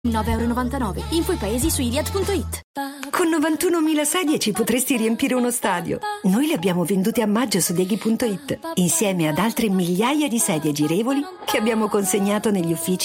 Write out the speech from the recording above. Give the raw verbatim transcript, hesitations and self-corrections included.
nove e novantanove euro. Info i paesi su iliad punto it. Con novantunomila sedie ci potresti riempire uno stadio. Noi le abbiamo vendute a maggio su Deghi punto it, insieme ad altre migliaia di sedie girevoli che abbiamo consegnato negli uffici